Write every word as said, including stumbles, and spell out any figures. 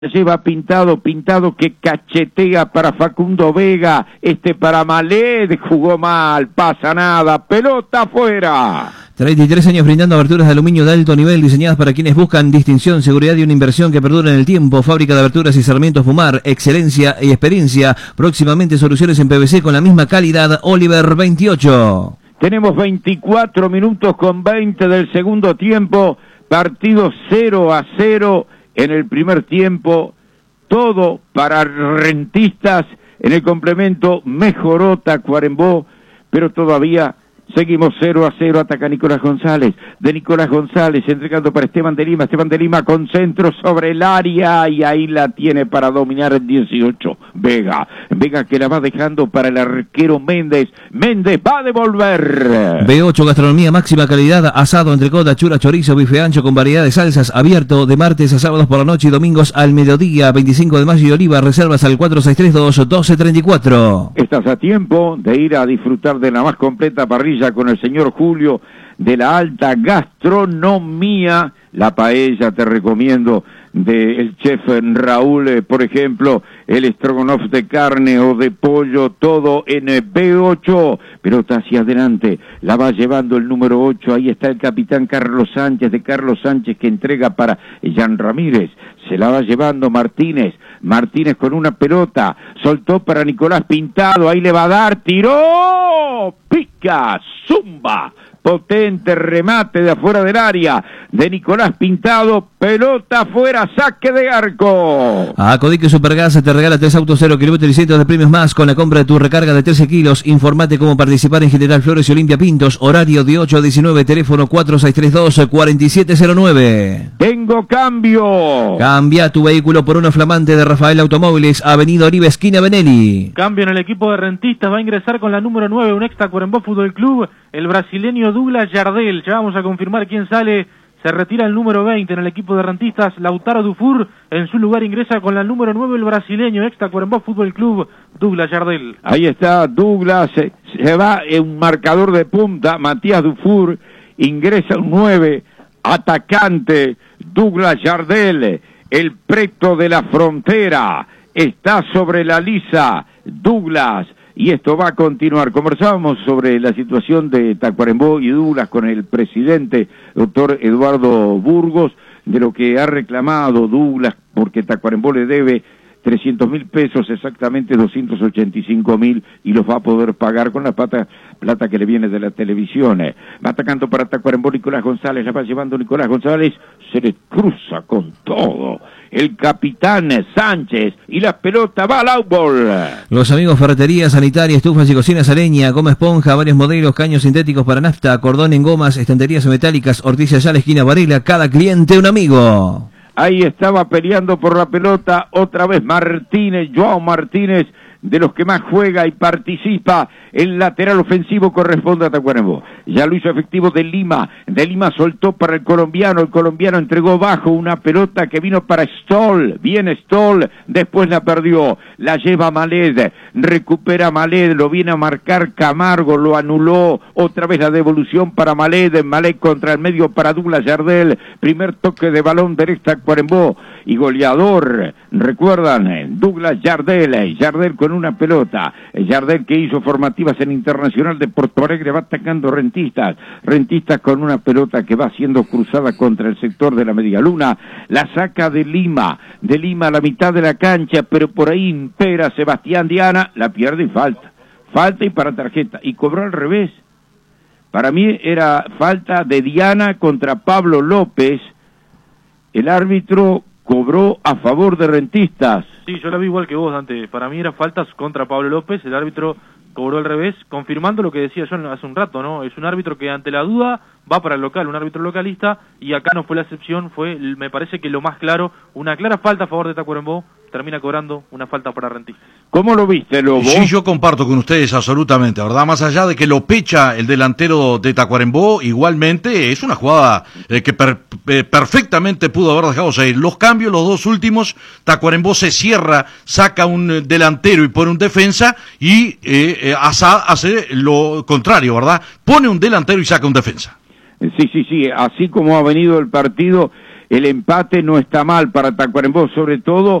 lleva Pintado, Pintado que cachetea para Facundo Vega, este para Maled, jugó mal, pasa nada, pelota afuera. treinta y tres años brindando aberturas de aluminio de alto nivel diseñadas para quienes buscan distinción, seguridad y una inversión que perdura en el tiempo. Fábrica de aberturas y sarmientos Fumar, excelencia y experiencia. Próximamente soluciones en P V C con la misma calidad. Oliver veintiocho. Tenemos veinticuatro minutos con veinte del segundo tiempo, partido cero a cero en el primer tiempo, todo para Rentistas. En el complemento mejoró Tacuarembó, pero todavía seguimos cero a cero. Ataca Nicolás González, de Nicolás González entregando para Esteban de Lima, Esteban de Lima con centro sobre el área y ahí la tiene para dominar el dieciocho, Vega, Vega que la va dejando para el arquero Méndez, Méndez va a devolver. B ocho Gastronomía máxima calidad, asado, entrecota, chura, chorizo, bife ancho con variedad de salsas, abierto de martes a sábados por la noche y domingos al mediodía. Veinticinco de mayo y Oliva, reservas al cuatro seis tres dos, doce treinta y cuatro. Estás a tiempo de ir a disfrutar de la más completa parrilla con el señor Julio de la alta gastronomía. La paella te recomiendo del chef Raúl, eh, por ejemplo, el estrogonoff de carne o de pollo, todo en B ocho, pelota hacia adelante, la va llevando el número ocho, ahí está el capitán Carlos Sánchez, de Carlos Sánchez que entrega para Jan Ramírez, se la va llevando Martínez, Martínez con una pelota, soltó para Nicolás Pintado, ahí le va a dar, tiró, pica, zumba, potente remate de afuera del área de Nicolás Pintado, pelota afuera, saque de arco. A Codique Supergas te regala tres autos cero kilómetros y cientos de premios más con la compra de tu recarga de trece kilos. Informate cómo participar en General Flores y Olimpia Pintos, horario de ocho a diecinueve, teléfono cuatro seis tres dos, cuatro siete cero nueve. Tengo cambio. Cambia tu vehículo por uno flamante de Rafael Automóviles, Avenida Oribe, esquina Benelli. Cambio en el equipo de Rentistas, va a ingresar con la número nueve, un ex Tacuarembó Fútbol Club, el brasileño Douglas Jardel. Ya vamos a confirmar quién sale. Se retira el número veinte en el equipo de Rentistas, Lautaro Dufour. En su lugar ingresa con la número nueve el brasileño ex Tacuarembó Fútbol Club, Douglas Jardel. Ahí está Douglas, se, se va en un marcador de punta, Matías Dufour, ingresa un nueve, atacante, Douglas Jardel, el preto de la frontera, está sobre la lisa, Douglas. Y esto va a continuar. Conversábamos sobre la situación de Tacuarembó y Douglas con el presidente, doctor Eduardo Burgos, de lo que ha reclamado Douglas, porque Tacuarembó le debe trescientos mil pesos, exactamente doscientos ochenta y cinco mil, y los va a poder pagar con la plata, plata que le viene de la televisión. Va atacando para Tacuarembó Nicolás González, la va llevando Nicolás González, se le cruza con todo el capitán Sánchez, y la pelota va al outball. Los amigos Ferretería, Sanitaria, Estufas y Cocinas Areña, goma esponja, varios modelos, caños sintéticos para nafta, cordón en gomas, estanterías metálicas, Ortiz Ayala, esquina Varela, cada cliente un amigo. Ahí estaba peleando por la pelota otra vez Martínez, Joao Martínez, de los que más juega y participa. El lateral ofensivo corresponde a Tacuarembó. Ya lo hizo efectivo de Lima. De Lima soltó para el colombiano. El colombiano entregó bajo una pelota que vino para Stoll. Bien Stoll. Después la perdió. La lleva Maled. Recupera Maled. Lo viene a marcar Camargo. Lo anuló. Otra vez la devolución para Maled. Maled contra el medio para Douglas Jardel. Primer toque de balón derecho Tacuarembó. Y goleador. Recuerdan, Douglas Jardel. Jardel con una pelota. Jardel que hizo formativas en Internacional de Porto Alegre, va atacando Rentistas. Rentistas con una pelota que va siendo cruzada contra el sector de la media luna. La saca de Lima. De Lima a la mitad de la cancha, pero por ahí impera Sebastián Diana. La pierde y falta. Falta y para tarjeta. Y cobró al revés. Para mí era falta de Diana contra Pablo López. El árbitro cobró a favor de Rentistas. Sí, yo la vi igual que vos, Dante. Para mí era faltas contra Pablo López, el árbitro cobró al revés, confirmando lo que decía yo hace un rato, ¿no? Es un árbitro que ante la duda va para el local, un árbitro localista, y acá no fue la excepción, fue, me parece que lo más claro, una clara falta a favor de Tacuarembó, termina cobrando una falta para Rentistas. ¿Cómo lo viste, Lobo? Sí, yo comparto con ustedes absolutamente, ¿verdad? Más allá de que lo pecha el delantero de Tacuarembó, igualmente es una jugada eh, que per, eh, perfectamente pudo haber dejado salir. Los cambios, los dos últimos, Tacuarembó se cierra, saca un delantero y pone un defensa, y eh, eh, Asad hace lo contrario, ¿verdad? Pone un delantero y saca un defensa. Sí, sí, sí, así como ha venido el partido, el empate no está mal para Tacuarembó, sobre todo